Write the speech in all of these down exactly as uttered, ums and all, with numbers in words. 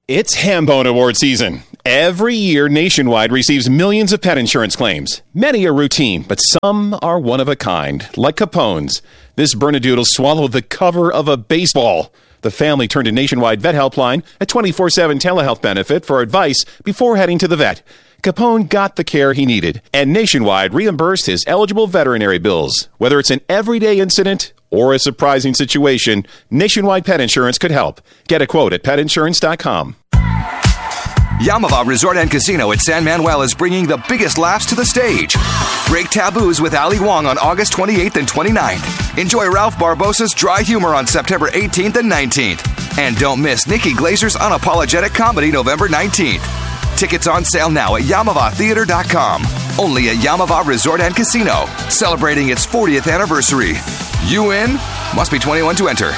It's Hambone Award season. Every year, Nationwide receives millions of pet insurance claims. Many are routine, but some are one of a kind, like Capone's. This Bernedoodle swallowed the cover of a baseball. The family turned to Nationwide Vet Helpline, a twenty-four seven telehealth benefit, for advice before heading to the vet. Capone got the care he needed, and Nationwide reimbursed his eligible veterinary bills. Whether it's an everyday incident or a surprising situation, Nationwide Pet Insurance could help. Get a quote at pet insurance dot com. Yamava Resort and Casino at San Manuel is bringing the biggest laughs to the stage. Break taboos with Ali Wong on August twenty-eighth and twenty-ninth. Enjoy Ralph Barbosa's dry humor on September eighteenth and nineteenth. And don't miss Nikki Glazer's unapologetic comedy November nineteenth. Tickets on sale now at yamava theater dot com. Only at Yamava Resort and Casino, celebrating its fortieth anniversary. You in? Must be twenty-one to enter.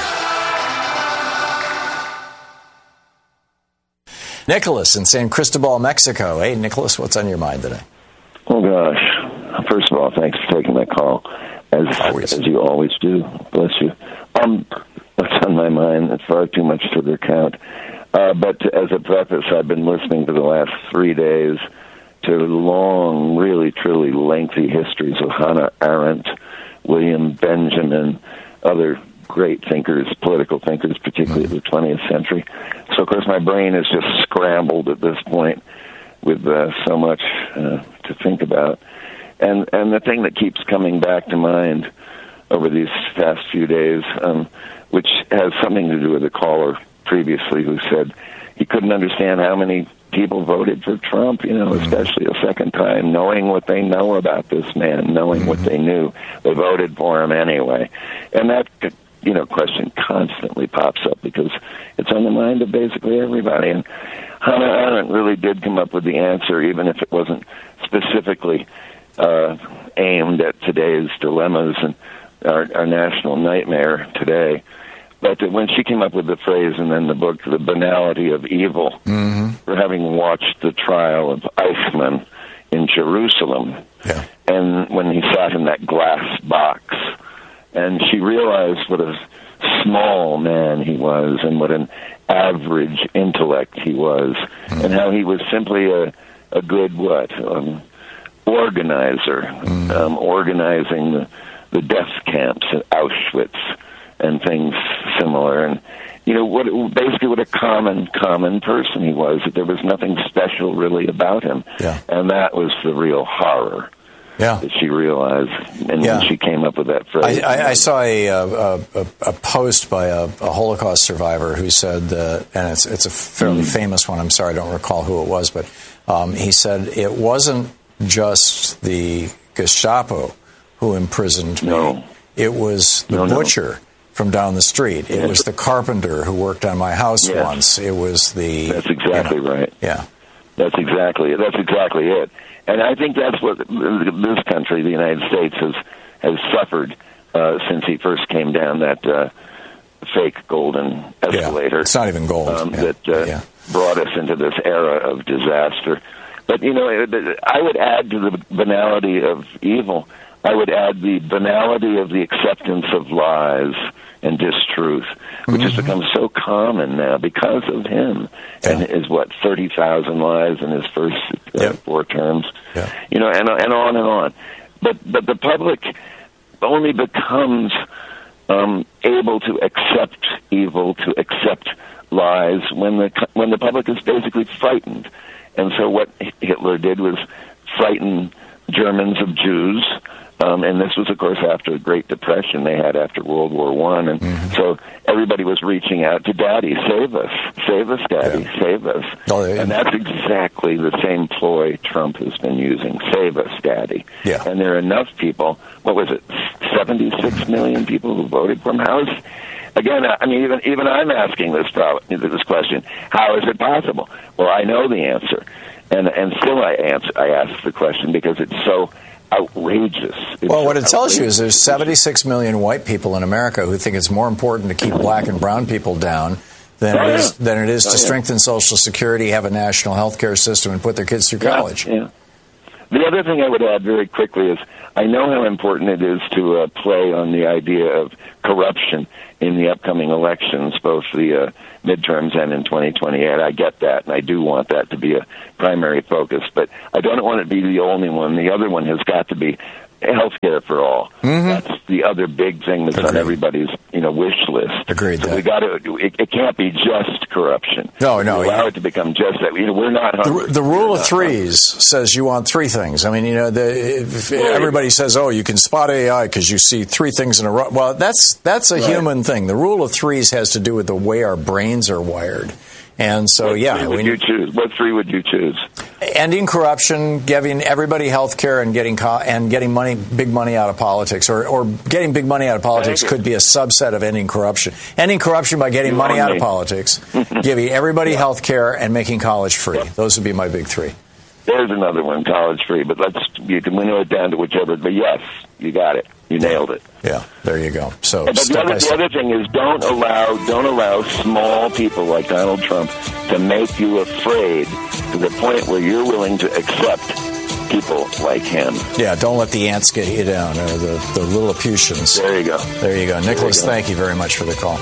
Nicholas in San Cristobal, Mexico. Hey, Nicholas, what's on your mind today? Oh, gosh. First of all, thanks for taking my call, as always. as you always do. Bless you. Um, what's on my mind? It's far too much to recount. Uh, but as a preface, I've been listening for the last three days to long, really, truly lengthy histories of Hannah Arendt, William Benjamin, other great thinkers, political thinkers, particularly of the twentieth century. So, of course, my brain is just scrambled at this point with uh, so much uh, to think about. And and the thing that keeps coming back to mind over these past few days, um, which has something to do with the caller previously who said he couldn't understand how many people voted for Trump, you know, especially a second time, knowing what they know about this man, knowing mm-hmm. what they knew. They voted for him anyway. And that, you know, question constantly pops up because it's on the mind of basically everybody. And Hannah Arendt really did come up with the answer, even if it wasn't specifically uh, aimed at today's dilemmas and our, our national nightmare today. But when she came up with the phrase, and then the book, The Banality of Evil, mm-hmm. for having watched the trial of Eichmann in Jerusalem, yeah. and when he sat in that glass box, and she realized what a small man he was, and what an average intellect he was, mm-hmm. and how he was simply a, a good, what, um, organizer, mm-hmm. um, organizing the, the death camps at Auschwitz, and things similar, and you know what? Basically, what a common, common person he was. That there was nothing special really about him, yeah. and that was the real horror. Yeah. That she realized, and yeah. when she came up with that phrase. I, I, I saw a, a, a, a post by a, a Holocaust survivor who said, uh, and it's it's a fairly mm. famous one. I'm sorry, I don't recall who it was, but um, he said it wasn't just the Gestapo who imprisoned me. No. It was the no, butcher. No. From down the street. It yes. was the carpenter who worked on my house yes. once. It was the... That's exactly you know, right. Yeah. That's exactly it. That's exactly it. And I think that's what this country, the United States, has has suffered uh, since he first came down that uh, fake golden escalator. Yeah. It's not even gold. Um, yeah. That uh, yeah. brought us into this era of disaster. But, you know, I would add to the banality of evil, I would add the banality of the acceptance of lies and distruth, which mm-hmm. has become so common now because of him yeah. and his, what, thirty thousand lies in his first uh, yep. four terms, yeah. you know, and, and on and on. But, but the public only becomes um, able to accept evil, to accept lies, when the when the public is basically frightened. And so what Hitler did was frighten Germans of Jews. Um, and this was, of course, after the Great Depression they had after World War One, and mm-hmm. so everybody was reaching out to Daddy, save us, save us, Daddy, yeah. save us. Oh, yeah. And that's exactly the same ploy Trump has been using, save us, Daddy. Yeah. And there are enough people, what was it, seventy-six million people who voted for him? How is, again, I mean, even even I'm asking this, pro- this question, how is it possible? Well, I know the answer, and and still I answer, I ask the question because it's so outrageous. It's well, what it outrageous. tells you is there's seventy-six million white people in America who think it's more important to keep black and brown people down than oh, it is yeah. than it is oh, to yeah. strengthen Social Security, have a national health care system, and put their kids through yeah, college. Yeah. The other thing I would add very quickly is I know how important it is to uh, play on the idea of corruption in the upcoming elections, both the uh, midterms and in twenty twenty-eight. I get that, and I do want that to be a primary focus. But I don't want it to be the only one. The other one has got to be health care for all. Mm-hmm. That's the other big thing that's Agreed. on everybody's, you know, wish list. Agreed. So we got to. It, it can't be just corruption. No, no. We allow yeah. it to become just that. You know, we're not hungry. The, the rule we're of threes hungry. says you want three things. I mean, you know, the, if right. everybody says, "Oh, you can spot A I because you see three things in a row." Well, that's that's a right. human thing. The rule of threes has to do with the way our brains are wired. And so, what yeah. Three would we, you choose? What three would you choose? Ending corruption, giving everybody health care, and getting co- and getting money, big money out of politics, or, or getting big money out of politics could be a subset of ending corruption. Ending corruption by getting you money out me. of politics, giving everybody yeah. health care, and making college free. Yeah. Those would be my big three. There's another one, college free, but let's you can winnow it down to whichever. But yes, you got it. You nailed it. Yeah, there you go. So but the other, the other thing is don't allow don't allow small people like Donald Trump to make you afraid to the point where you're willing to accept people like him. Yeah, don't let the ants get you down, or the, the Lilliputians. There you go. There you go. Nicholas, you go. Thank you very much for the call.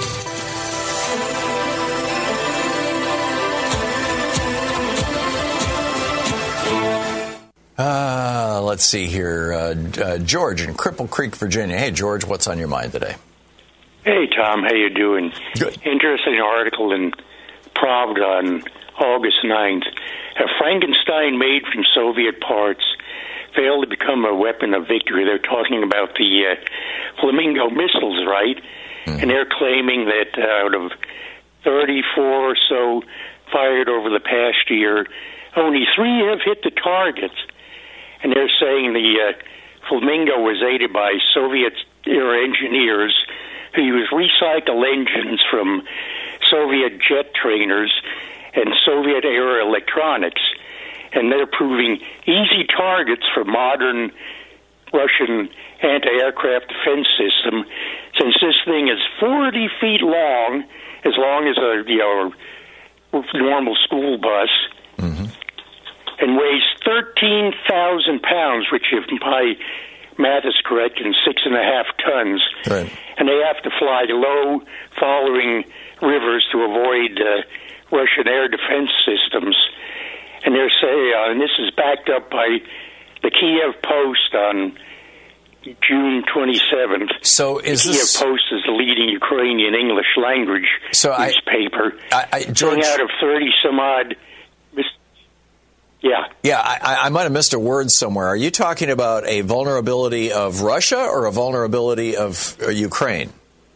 Uh, let's see here. Uh, uh, George in Cripple Creek, Virginia. Hey, George, what's on your mind today? Hey, Tom. How you doing? Good. Interesting article in Pravda on August ninth. A Frankenstein made from Soviet parts failed to become a weapon of victory. They're talking about the uh, Flamingo missiles, right? Mm-hmm. And they're claiming that out of thirty-four or so fired over the past year, only three have hit the targets. And they're saying the uh, Flamingo was aided by Soviet-era engineers who used recycled engines from Soviet jet trainers and Soviet-era electronics. And they're proving easy targets for modern Russian anti-aircraft defense system, since this thing is forty feet long, as long as a you know normal school bus. Mm-hmm. And weighs thirteen thousand pounds, which, if my math is correct, is six and a half tons. Right. And they have to fly low following rivers to avoid uh, Russian air defense systems. And they're saying, uh, and this is backed up by the Kiev Post on June twenty-seventh. So is the this... Kiev Post is the leading Ukrainian English language so newspaper. I, I, George... Going out of thirty some odd... Yeah. Yeah, I, I might have missed a word somewhere. Are you talking about a vulnerability of Russia or a vulnerability of uh, Ukraine?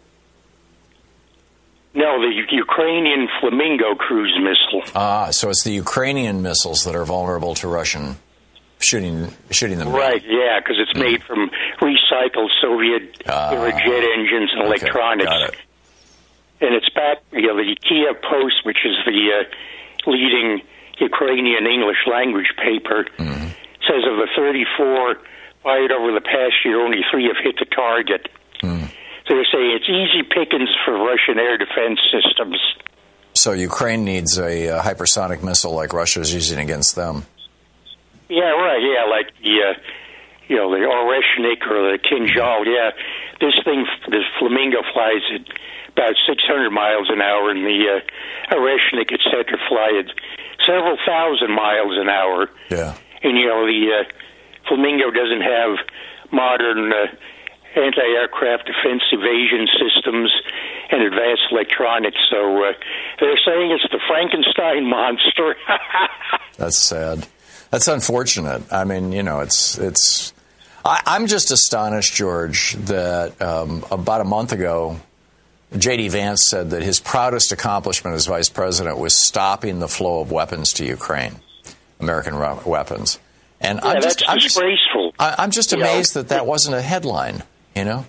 No, the U- Ukrainian Flamingo cruise missile. Ah, so it's the Ukrainian missiles that are vulnerable to Russian shooting shooting them. Right, down. Yeah, because it's made from recycled Soviet uh, jet engines and okay, electronics. Got it. And it's back, you know, the Kiev Post, which is the uh, leading Ukrainian English language paper, mm-hmm. says of the thirty-four fired over the past year, only three have hit the target. Mm. So they're saying it's easy pickings for Russian air defense systems. So Ukraine needs a, a hypersonic missile like Russia's using against them. Yeah, right. Yeah, like the uh, you know the Oreshnik or the Kinjal. Yeah, this thing, this Flamingo flies at about six hundred miles an hour, and the uh, Oreshnik, et cetera, fly at several thousand miles an hour. Yeah. And, you know, the uh, Flamingo doesn't have modern uh, anti-aircraft defense evasion systems and advanced electronics. So uh, they're saying it's the Frankenstein monster. That's sad. That's unfortunate. I mean, you know, it's... it's. I, I'm just astonished, George, that um, about a month ago, J D. Vance said that his proudest accomplishment as vice president was stopping the flow of weapons to Ukraine, American ro- weapons. And yeah, I'm just, that's I'm disgraceful. Just, I, I'm just amazed know? that that wasn't a headline, you know?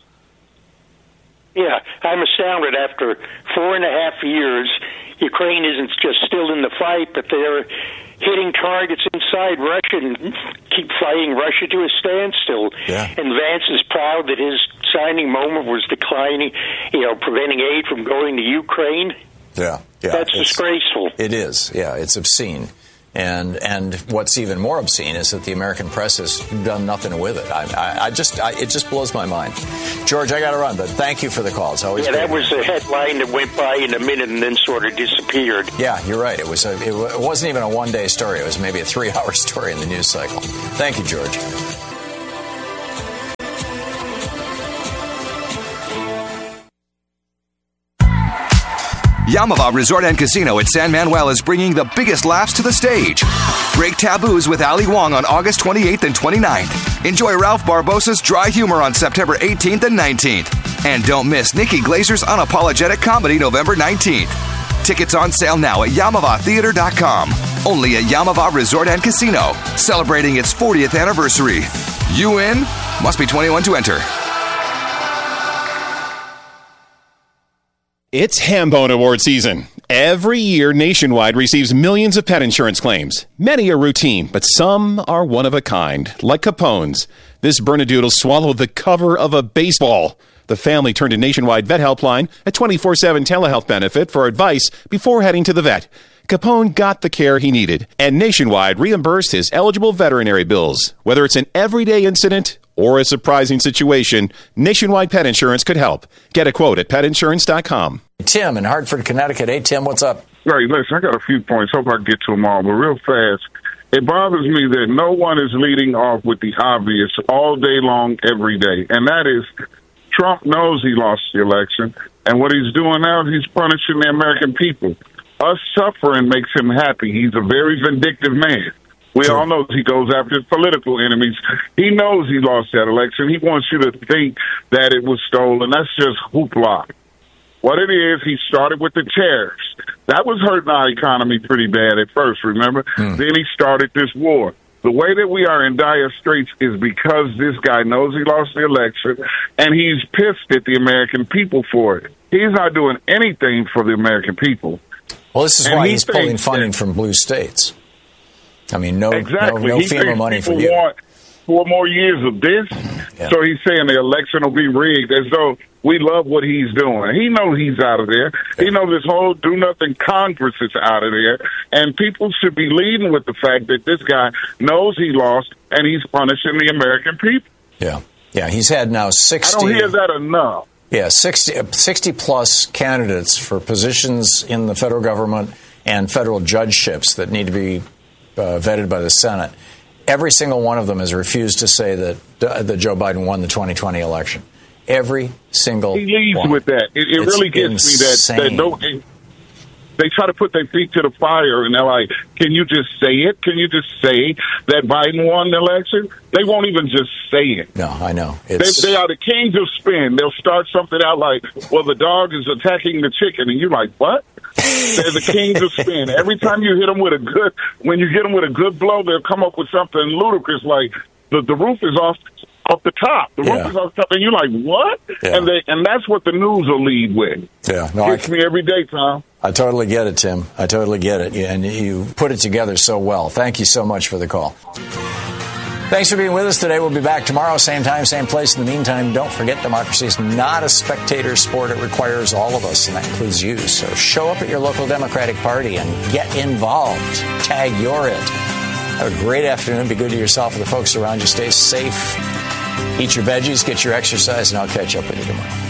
Yeah, I'm astounded. After four and a half years, Ukraine isn't just still in the fight, but they're hitting targets inside Russia and keep fighting Russia to a standstill. Yeah. And Vance is proud that his signing moment was declining, you know, preventing aid from going to Ukraine. Yeah, yeah. That's disgraceful. It is, yeah. It's obscene. And and what's even more obscene is that the American press has done nothing with it. I, I, I just I, it just blows my mind. George, I got to run, but thank you for the call. It's always yeah. great. That was a headline that went by in a minute and then sort of disappeared. Yeah, you're right. It was a, it wasn't even a one day story. It was maybe a three hour story in the news cycle. Thank you, George. Yamava Resort and Casino at San Manuel is bringing the biggest laughs to the stage. Break taboos with Ali Wong on August twenty-eighth and twenty-ninth. Enjoy Ralph Barbosa's dry humor on September eighteenth and nineteenth. And don't miss Nikki Glazer's unapologetic comedy November nineteenth. Tickets on sale now at Yamava Theater dot com. Only at Yamava Resort and Casino, celebrating its fortieth anniversary. You in? Must be twenty-one to enter. It's Hambone Award season. Every year, Nationwide receives millions of pet insurance claims. Many are routine, but some are one of a kind, like Capone's. This Bernedoodle swallowed the cover of a baseball. The family turned to Nationwide Vet Helpline, a twenty-four seven telehealth benefit, for advice before heading to the vet. Capone got the care he needed, and Nationwide reimbursed his eligible veterinary bills. Whether it's an everyday incident or a surprising situation, Nationwide Pet Insurance could help. Get a quote at pet insurance dot com. Tim in Hartford, Connecticut. Hey, Tim, what's up? Right, listen, I got a few points. Hope I can get to them all, but real fast. It bothers me that no one is leading off with the obvious all day long, every day, and that is Trump knows he lost the election, and what he's doing now is he's punishing the American people. Us suffering makes him happy. He's a very vindictive man. We all know he goes after his political enemies. He knows he lost that election. He wants you to think that it was stolen. That's just hoopla. What it is, he started with the tariffs. That was hurting our economy pretty bad at first, remember? Mm. Then he started this war. The way that we are in dire straits is because this guy knows he lost the election, and he's pissed at the American people for it. He's not doing anything for the American people. Well, this is and why he he's pulling funding from blue states. I mean, no, exactly. no, no he FEMA money for people you. Want four more years of this, yeah. So he's saying the election will be rigged as though we love what he's doing. He knows he's out of there. Yeah. He knows this whole do-nothing Congress is out of there, and people should be leading with the fact that this guy knows he lost, and he's punishing the American people. Yeah, yeah. He's had now sixty. I don't hear that enough. Yeah, sixty, sixty plus candidates for positions in the federal government and federal judgeships that need to be Uh, vetted by the Senate. Every single one of them has refused to say that uh, that Joe Biden won the twenty twenty election. Every single he leads one. with that. It, it really gets insane. me that, that don't, they try to put their feet to the fire, and they're like, "Can you just say it? Can you just say that Biden won the election?" They won't even just say it. No, I know. It's... They, they are the kings of spin. They'll start something out like, "Well, the dog is attacking the chicken," and you're like, "What?" They're the kings of spin. Every time you hit them with a good, when you hit them with a good blow, they'll come up with something ludicrous like the the roof is off off the top. The yeah. roof is off the top, and you're like, what? Yeah. And they and that's what the news will lead with. Yeah, no, Gets I, me every day, Tom. I totally get it, Tim. I totally get it, and you put it together so well. Thank you so much for the call. Thanks for being with us today. We'll be back tomorrow, same time, same place. In the meantime, don't forget, democracy is not a spectator sport. It requires all of us, and that includes you. So show up at your local Democratic Party and get involved. Tag you're it. Have a great afternoon. Be good to yourself and the folks around you. Stay safe. Eat your veggies, get your exercise, and I'll catch up with you tomorrow.